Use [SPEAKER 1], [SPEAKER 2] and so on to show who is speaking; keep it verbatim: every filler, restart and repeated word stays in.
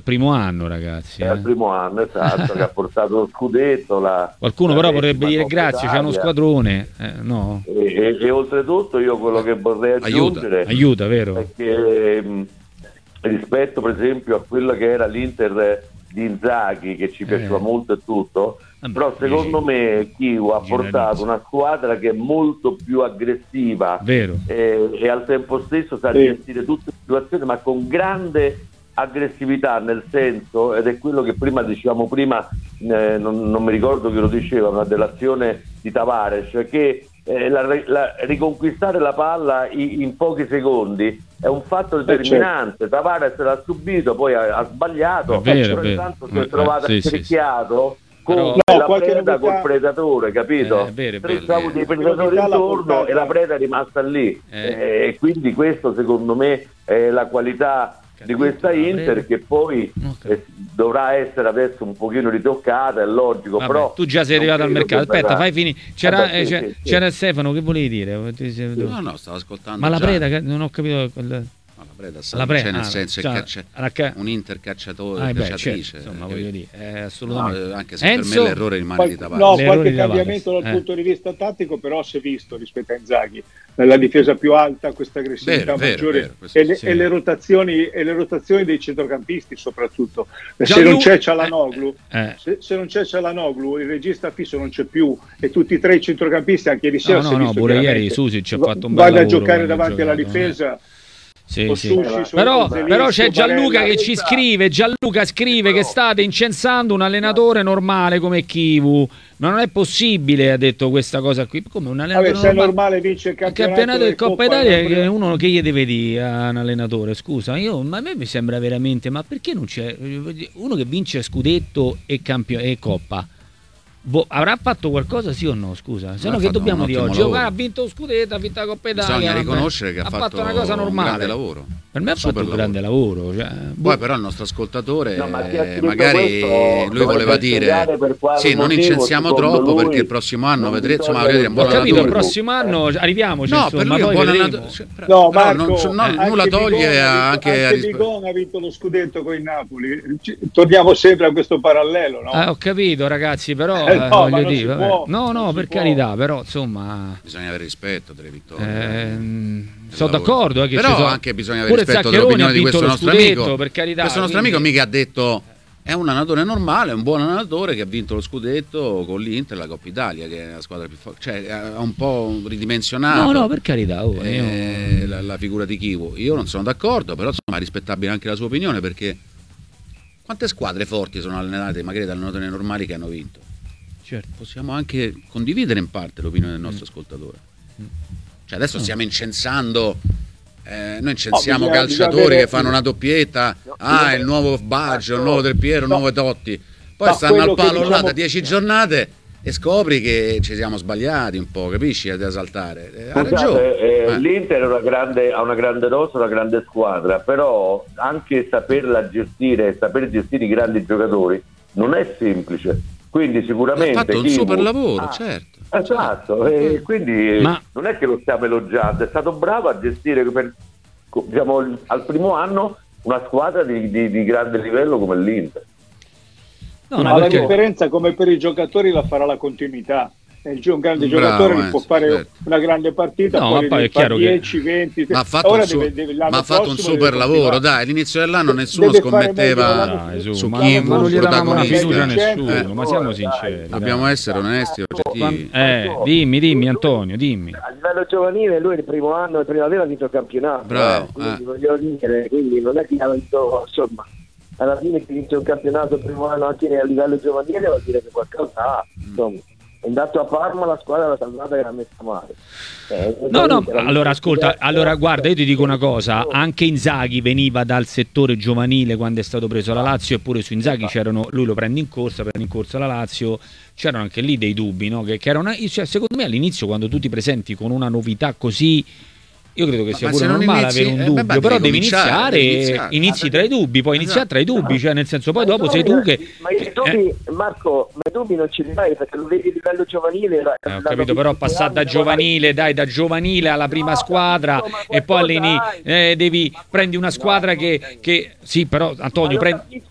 [SPEAKER 1] il primo anno, ragazzi.
[SPEAKER 2] È
[SPEAKER 1] eh.
[SPEAKER 2] il primo anno, esatto, che ha portato lo scudetto. La,
[SPEAKER 1] Qualcuno
[SPEAKER 2] la
[SPEAKER 1] però potrebbe dire
[SPEAKER 2] Coppa
[SPEAKER 1] grazie, c'è uno
[SPEAKER 2] Italia.
[SPEAKER 1] squadrone, eh, no?
[SPEAKER 2] E, e, e oltretutto io quello che vorrei aggiungere
[SPEAKER 1] Aiuta, aiuta, vero?
[SPEAKER 2] è che mh, rispetto per esempio a quello che era l'Inter di Inzaghi, che ci piaceva
[SPEAKER 1] Eh.
[SPEAKER 2] molto e tutto,
[SPEAKER 1] Vabbè,
[SPEAKER 2] però secondo
[SPEAKER 1] dici-
[SPEAKER 2] me Chiu ha
[SPEAKER 1] generalizzo.
[SPEAKER 2] portato una squadra che è molto più aggressiva
[SPEAKER 1] Vero.
[SPEAKER 2] e, e al tempo stesso sa
[SPEAKER 3] Sì.
[SPEAKER 2] gestire tutte le situazioni, ma con grande aggressività, nel senso, ed è quello che prima dicevamo prima, eh, non, non mi ricordo chi lo diceva, ma dell'azione di Tavares, cioè che eh, la, la, riconquistare la palla in, in pochi secondi è un fatto determinante. Tavares l'ha subito, poi ha, ha sbagliato,
[SPEAKER 1] È vero,
[SPEAKER 2] però
[SPEAKER 1] è vero.
[SPEAKER 2] intanto si
[SPEAKER 1] Eh,
[SPEAKER 2] è trovato
[SPEAKER 1] sì, sì,
[SPEAKER 2] accerchiato
[SPEAKER 1] Però-
[SPEAKER 2] con
[SPEAKER 3] No,
[SPEAKER 2] la
[SPEAKER 3] qualche
[SPEAKER 2] preda
[SPEAKER 3] novità-
[SPEAKER 2] col predatore, capito?
[SPEAKER 1] Eh, è vero, è
[SPEAKER 2] Tre
[SPEAKER 1] vero.
[SPEAKER 2] stavo dei
[SPEAKER 3] Qualche
[SPEAKER 2] predatori
[SPEAKER 3] novità l'ha
[SPEAKER 2] intorno
[SPEAKER 3] portata-
[SPEAKER 2] e la preda è rimasta lì.
[SPEAKER 1] Eh.
[SPEAKER 2] Eh, E quindi questo secondo me è la qualità di questa
[SPEAKER 1] la
[SPEAKER 2] Inter,
[SPEAKER 1] preda.
[SPEAKER 2] che poi
[SPEAKER 1] Non ho capito.
[SPEAKER 2] eh, dovrà essere adesso un pochino ritoccata, è logico.
[SPEAKER 1] Vabbè,
[SPEAKER 2] però
[SPEAKER 1] tu già sei
[SPEAKER 2] non
[SPEAKER 1] arrivato al
[SPEAKER 2] credo
[SPEAKER 1] mercato.
[SPEAKER 2] che
[SPEAKER 1] Aspetta,
[SPEAKER 2] verrà.
[SPEAKER 1] fai finire. C'era,
[SPEAKER 2] Vabbè,
[SPEAKER 1] eh,
[SPEAKER 2] sì,
[SPEAKER 1] c'era,
[SPEAKER 2] sì, sì.
[SPEAKER 1] c'era Stefano, che volevi dire? Ti sei-
[SPEAKER 4] No, no, stavo ascoltando.
[SPEAKER 1] Ma la
[SPEAKER 4] già.
[SPEAKER 1] preda, che- non ho capito. quel-
[SPEAKER 4] No, la preda sta
[SPEAKER 1] La preda,
[SPEAKER 4] c'è nel
[SPEAKER 1] ah,
[SPEAKER 4] senso
[SPEAKER 1] cioè,
[SPEAKER 4] è caccia-
[SPEAKER 1] alla ca-
[SPEAKER 4] un Inter cacciatore,
[SPEAKER 1] Ah, beh,
[SPEAKER 4] cacciatrice.
[SPEAKER 1] certo, insomma,
[SPEAKER 4] eh,
[SPEAKER 1] voglio
[SPEAKER 4] capito?
[SPEAKER 1] dire, eh,
[SPEAKER 4] No,
[SPEAKER 1] assolutamente.
[SPEAKER 4] eh, anche se per
[SPEAKER 1] Enzo?
[SPEAKER 4] me l'errore rimane
[SPEAKER 3] Qual-
[SPEAKER 4] di Tavares.
[SPEAKER 3] no,
[SPEAKER 1] L'errore
[SPEAKER 3] qualche
[SPEAKER 1] di Tavares,
[SPEAKER 3] cambiamento dal
[SPEAKER 1] eh.
[SPEAKER 3] punto di vista tattico però si è visto rispetto a Inzaghi, nella difesa più alta, questa aggressività
[SPEAKER 4] Vero, vero,
[SPEAKER 3] maggiore
[SPEAKER 4] vero, questo
[SPEAKER 3] e, le,
[SPEAKER 1] sì.
[SPEAKER 3] e le rotazioni e le rotazioni dei centrocampisti soprattutto. Se
[SPEAKER 1] Gianlu-
[SPEAKER 3] non c'è Cialanoglu,
[SPEAKER 1] Eh.
[SPEAKER 3] se, se non c'è Cialanoglu, il regista fisso non c'è più e tutti e tre i centrocampisti anche ieri sera
[SPEAKER 1] No,
[SPEAKER 3] si è
[SPEAKER 1] no, no,
[SPEAKER 3] visto
[SPEAKER 1] pure
[SPEAKER 3] chiaramente.
[SPEAKER 1] ieri Susi ci ha
[SPEAKER 3] Va-
[SPEAKER 1] fatto un bel
[SPEAKER 3] vanno a
[SPEAKER 1] lavoro
[SPEAKER 3] giocare
[SPEAKER 1] quando ha
[SPEAKER 3] davanti alla
[SPEAKER 1] giocato, eh.
[SPEAKER 3] difesa.
[SPEAKER 1] Sì,
[SPEAKER 3] con
[SPEAKER 1] sì.
[SPEAKER 3] Succi, su
[SPEAKER 1] Però,
[SPEAKER 3] Zelinski,
[SPEAKER 1] però c'è Gianluca
[SPEAKER 3] Barella.
[SPEAKER 1] che ci scrive, Gianluca scrive che state incensando un allenatore normale come Kivu, ma non è possibile, ha detto questa cosa qui. Come un allenatore
[SPEAKER 3] Vabbè, se è
[SPEAKER 1] normale?
[SPEAKER 3] normale vince il
[SPEAKER 1] Il
[SPEAKER 3] campionato,
[SPEAKER 1] campionato
[SPEAKER 3] e
[SPEAKER 1] del Coppa
[SPEAKER 3] Coppa
[SPEAKER 1] Italia,
[SPEAKER 3] Italia.
[SPEAKER 1] che uno che gli deve dire a un allenatore? Scusa, io, ma a me mi sembra veramente, ma perché non c'è uno che vince scudetto e, campio- e Coppa? Boh, avrà fatto qualcosa sì o no? Scusa, se
[SPEAKER 4] Ha
[SPEAKER 1] no che
[SPEAKER 4] fatto
[SPEAKER 1] dobbiamo
[SPEAKER 4] un
[SPEAKER 1] dire
[SPEAKER 4] ottimo
[SPEAKER 1] oggi?
[SPEAKER 4] lavoro.
[SPEAKER 1] Oh, ha vinto lo scudetto, ha vinto la Coppa Italia.
[SPEAKER 4] Bisogna
[SPEAKER 1] vabbè.
[SPEAKER 4] riconoscere che ha,
[SPEAKER 1] fatto una cosa
[SPEAKER 4] un
[SPEAKER 1] normale.
[SPEAKER 4] grande lavoro.
[SPEAKER 1] Per me ha
[SPEAKER 4] Super
[SPEAKER 1] fatto un grande lavoro. Cioè, boh.
[SPEAKER 4] Poi però il nostro ascoltatore
[SPEAKER 2] No, ma chi ha
[SPEAKER 4] eh,
[SPEAKER 2] scritto
[SPEAKER 4] magari
[SPEAKER 2] questo
[SPEAKER 4] lui
[SPEAKER 2] dovrebbe
[SPEAKER 4] voleva dire
[SPEAKER 2] spiegare per quale
[SPEAKER 4] sì, non
[SPEAKER 2] motivo,
[SPEAKER 4] incensiamo
[SPEAKER 2] secondo
[SPEAKER 4] troppo
[SPEAKER 2] lui,
[SPEAKER 4] perché il prossimo anno
[SPEAKER 2] non
[SPEAKER 4] vedrete, insomma,
[SPEAKER 2] bisogna
[SPEAKER 4] vedrete, è un buon
[SPEAKER 1] Ho capito, il
[SPEAKER 4] allenatore.
[SPEAKER 1] prossimo anno arriviamoci,
[SPEAKER 4] No,
[SPEAKER 1] insomma,
[SPEAKER 4] per lui è un
[SPEAKER 1] poi
[SPEAKER 4] buon
[SPEAKER 1] vedremo.
[SPEAKER 4] allenatore. Cioè, però-
[SPEAKER 3] No,
[SPEAKER 4] però
[SPEAKER 3] Marco,
[SPEAKER 4] non- non-
[SPEAKER 3] anche
[SPEAKER 4] nulla toglie
[SPEAKER 3] Bigone ha vinto-
[SPEAKER 4] anche a
[SPEAKER 3] anche
[SPEAKER 4] rispe-
[SPEAKER 3] Bigone ha vinto lo scudetto con il Napoli. Ci- torniamo sempre a questo parallelo, no?
[SPEAKER 1] Ah, ho capito ragazzi, però
[SPEAKER 3] Eh, no,
[SPEAKER 1] eh,
[SPEAKER 3] ma
[SPEAKER 1] voglio
[SPEAKER 3] non
[SPEAKER 1] dire,
[SPEAKER 3] si
[SPEAKER 1] vabbè.
[SPEAKER 3] può,
[SPEAKER 1] no, no,
[SPEAKER 3] non si
[SPEAKER 1] per
[SPEAKER 3] può.
[SPEAKER 1] carità, però insomma,
[SPEAKER 4] bisogna avere rispetto delle vittorie.
[SPEAKER 1] ehm,
[SPEAKER 4] del
[SPEAKER 1] sono
[SPEAKER 4] lavoro.
[SPEAKER 1] d'accordo, eh, che
[SPEAKER 4] però
[SPEAKER 1] ci sono-
[SPEAKER 4] anche bisogna avere
[SPEAKER 1] pure
[SPEAKER 4] rispetto
[SPEAKER 1] Zaccheroni
[SPEAKER 4] dell'opinione
[SPEAKER 1] ha
[SPEAKER 4] di
[SPEAKER 1] vinto
[SPEAKER 4] questo
[SPEAKER 1] lo
[SPEAKER 4] nostro
[SPEAKER 1] scudetto,
[SPEAKER 4] amico.
[SPEAKER 1] per carità,
[SPEAKER 4] Questo nostro
[SPEAKER 1] quindi-
[SPEAKER 4] amico mica ha detto è un allenatore normale, è un buon allenatore che ha vinto lo scudetto con l'Inter e la Coppa Italia, che è la squadra più forte, cioè ha un po' ridimensionato.
[SPEAKER 1] No, no, per carità, oh,
[SPEAKER 4] eh,
[SPEAKER 1] io-
[SPEAKER 4] la, la figura di Chivo. Io non sono d'accordo, però insomma è rispettabile anche la sua opinione, perché quante squadre forti sono allenate magari da allenatori normali che hanno vinto?
[SPEAKER 1] certo.
[SPEAKER 4] Possiamo anche condividere in parte l'opinione del nostro ascoltatore. Cioè adesso stiamo incensando, eh, noi incensiamo
[SPEAKER 3] No, bisogna-
[SPEAKER 4] calciatori
[SPEAKER 3] bisogna avere-
[SPEAKER 4] che fanno una doppietta, ah il nuovo Baggio, il nuovo Del Piero, il
[SPEAKER 3] No.
[SPEAKER 4] nuovo Totti, poi
[SPEAKER 3] Ma
[SPEAKER 4] stanno
[SPEAKER 3] quello
[SPEAKER 4] al
[SPEAKER 3] che
[SPEAKER 4] palo là
[SPEAKER 3] diciamo-
[SPEAKER 4] da dieci giornate e scopri che ci siamo sbagliati un po', capisci? Ad esaltare. Eh, ha ragione.
[SPEAKER 2] Scusate, eh,
[SPEAKER 4] Eh.
[SPEAKER 2] l'Inter è una grande, ha una grande rosa, una grande squadra, però anche saperla gestire, saper gestire i grandi giocatori non è semplice. Quindi sicuramente
[SPEAKER 4] Ha fatto un
[SPEAKER 2] Chivu-
[SPEAKER 4] super lavoro,
[SPEAKER 2] Ah,
[SPEAKER 4] certo.
[SPEAKER 2] Esatto, e quindi
[SPEAKER 1] Ma-
[SPEAKER 2] non è che lo stiamo elogiando, è stato bravo a gestire per, diciamo, al primo anno una squadra di, di- di grande livello come l'Inter.
[SPEAKER 1] No,
[SPEAKER 3] Ma
[SPEAKER 1] no,
[SPEAKER 3] la
[SPEAKER 1] perché-
[SPEAKER 3] differenza, come per i giocatori, la farà la continuità. È il gio- un grande
[SPEAKER 4] Bravo,
[SPEAKER 3] giocatore che
[SPEAKER 4] Enzo,
[SPEAKER 3] può fare
[SPEAKER 4] certo.
[SPEAKER 3] una grande partita,
[SPEAKER 1] No,
[SPEAKER 3] poi
[SPEAKER 1] ma poi
[SPEAKER 3] deve
[SPEAKER 1] è chiaro
[SPEAKER 3] fare
[SPEAKER 1] che-
[SPEAKER 3] dieci, venti.
[SPEAKER 4] Ma ha fatto,
[SPEAKER 3] Ora
[SPEAKER 4] un, su-
[SPEAKER 3] deve- deve- l'anno
[SPEAKER 4] ma ha fatto un
[SPEAKER 3] prossimo
[SPEAKER 4] super
[SPEAKER 3] deve
[SPEAKER 4] lavoro,
[SPEAKER 3] continuare.
[SPEAKER 4] dai, all'inizio dell'anno nessuno
[SPEAKER 3] Deve fare meglio
[SPEAKER 4] scommetteva
[SPEAKER 3] l'anno-
[SPEAKER 1] Dai, su,
[SPEAKER 4] su
[SPEAKER 1] ma,
[SPEAKER 4] chi
[SPEAKER 1] ma non gli davamo la
[SPEAKER 4] protagonista.
[SPEAKER 1] fiducia a
[SPEAKER 3] Eh,
[SPEAKER 1] nessuno, ma siamo
[SPEAKER 2] dai,
[SPEAKER 1] sinceri.
[SPEAKER 4] Dobbiamo
[SPEAKER 1] dai.
[SPEAKER 4] essere onesti, oggettivi.
[SPEAKER 1] Eh, dimmi, dimmi Antonio, dimmi.
[SPEAKER 5] A livello giovanile lui il primo anno di primavera ha vinto il campionato,
[SPEAKER 4] Bravo,
[SPEAKER 5] eh, quindi
[SPEAKER 4] eh.
[SPEAKER 5] voglio dire, quindi non è che ha vinto, insomma, alla fine chi vince un campionato il primo anno anche a livello giovanile vuol dire che qualcosa ha, insomma. È andato a Parma, la squadra l'ha salvata che l'ha messa male. Eh,
[SPEAKER 1] No, no,
[SPEAKER 5] era-
[SPEAKER 1] allora ascolta, allora guarda, io ti dico una cosa, anche Inzaghi veniva dal settore giovanile quando è stato preso la Lazio, eppure su Inzaghi c'erano, lui lo prende in corsa, prende in corsa la Lazio, c'erano anche lì dei dubbi, no? Che, che era una, cioè, secondo me all'inizio quando tu ti presenti con una novità così, io credo che sia
[SPEAKER 4] Ma
[SPEAKER 1] pure
[SPEAKER 4] se non
[SPEAKER 1] normale
[SPEAKER 4] inizi-
[SPEAKER 1] avere un
[SPEAKER 4] eh,
[SPEAKER 1] dubbio,
[SPEAKER 4] vabbè,
[SPEAKER 1] però
[SPEAKER 4] devi
[SPEAKER 1] devi
[SPEAKER 4] cominciare,
[SPEAKER 1] iniziare,
[SPEAKER 4] devi iniziare.
[SPEAKER 1] inizi tra i dubbi, poi iniziare
[SPEAKER 4] Esatto.
[SPEAKER 1] tra i dubbi, cioè nel senso poi dopo sei tu che...
[SPEAKER 5] Ma i dubbi, Marco, ma i dubbi non ci vai perché lo vedi a livello giovanile. la-
[SPEAKER 1] Eh, ho
[SPEAKER 5] l'hanno
[SPEAKER 1] capito, però
[SPEAKER 5] visto
[SPEAKER 1] passare da
[SPEAKER 5] anni,
[SPEAKER 1] giovanile, dai, da giovanile alla prima
[SPEAKER 5] No,
[SPEAKER 1] squadra
[SPEAKER 5] capito, ma
[SPEAKER 1] e poi
[SPEAKER 5] qualcosa
[SPEAKER 1] alleni,
[SPEAKER 5] hai.
[SPEAKER 1] eh, devi prendi una squadra che, che sì, però Antonio
[SPEAKER 5] Ma lo
[SPEAKER 1] prendi
[SPEAKER 5] capisci